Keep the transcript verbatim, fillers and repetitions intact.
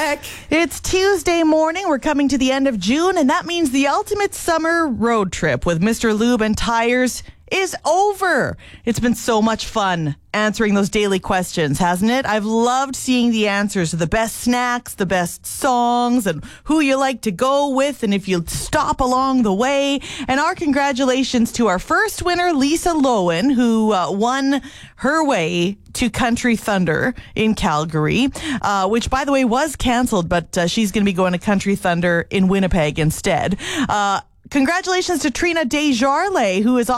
back. It's Tuesday morning. We're coming to the end of June, and that means the ultimate summer road trip with Mister Lube and Tires is over. It's been so much fun answering those daily questions, hasn't it? I've loved seeing the answers to the best snacks, the best songs, and who you like to go with, and if you stop along the way. And our congratulations to our first winner, Lisa Lowen, who uh, won her way to Country Thunder in Calgary, uh, which, by the way, was canceled, but uh, she's going to be going to Country Thunder in Winnipeg instead. Uh, congratulations to Trina Desjardins, who is